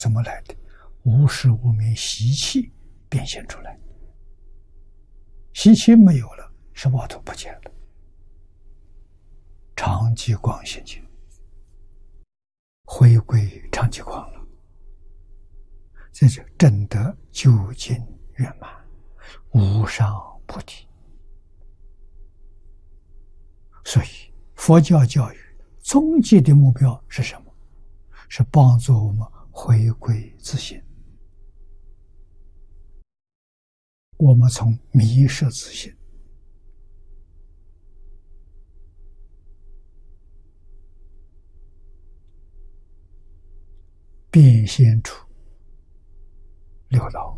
怎么来的？无始无明习气变现出来，习气没有了，十八图不见了，常寂光现前，回归常寂光了，这就证得究竟圆满，无上菩提。所以佛教教育终极的目标是什么？是帮助我们回归自信。我们从迷失自信，变现出六道，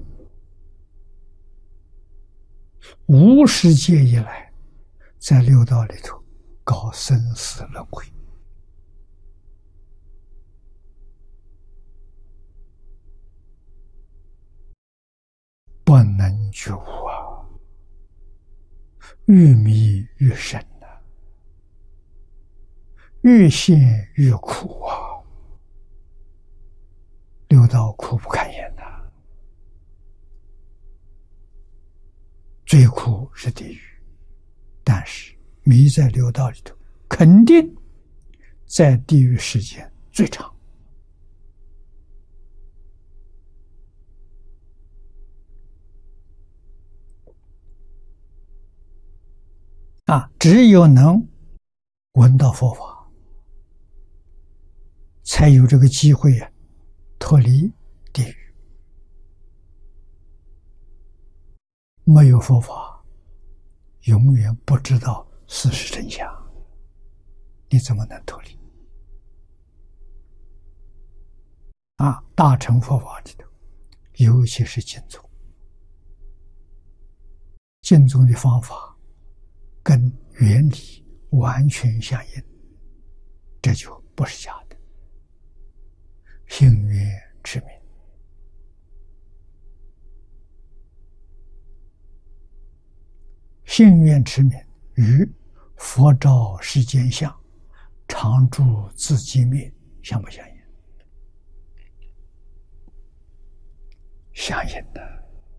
无始劫以来，在六道里头搞生死轮回，不能觉悟啊，越迷越深啊，越陷越苦啊，六道苦不堪言呐，最苦是地狱，但是迷在六道里头，肯定在地狱时间最长。只有能闻到佛法，才有这个机会脱离地狱。没有佛法，永远不知道事实真相，你怎么能脱离？大乘佛法里头，尤其是净宗，净宗的方法跟原理完全相应，这就不是假的。信愿持名，信愿持名与佛照世间相，常住自寂灭，相不相应？相应的。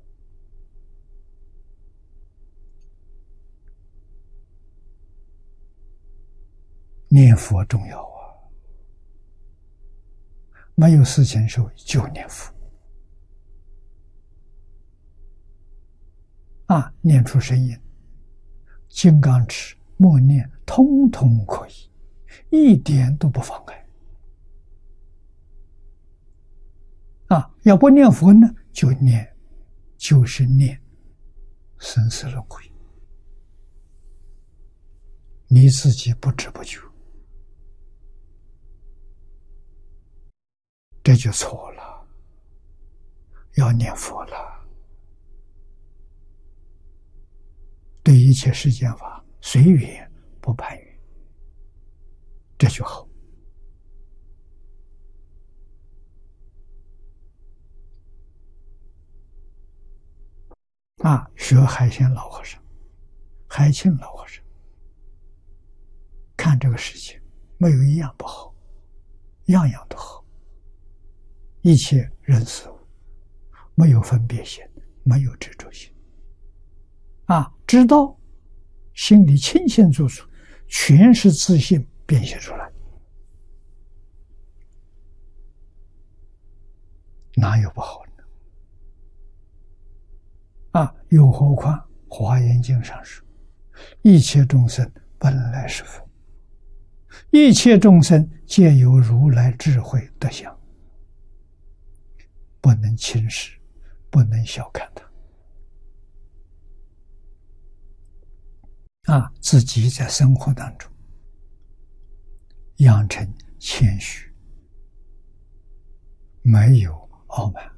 念佛重要啊，没有事情时候就念佛念出声音，金刚持、默念通通可以，一点都不妨碍要不念佛呢，就念，就是念生死轮回，你自己不知不觉，这就错了，要念佛了。对一切世间法随缘不攀缘，这就好。学海鲜老和尚、海清老和尚，看这个世界没有一样不好，样样都好。一切人事物没有分别心，没有执着心知道心里清清楚楚，全是自信变现出来，哪有不好呢？又何况华严经上说，一切众生本来是佛，一切众生皆有如来智慧德相，不能轻视，不能小看它自己在生活当中养成谦虚，没有傲慢，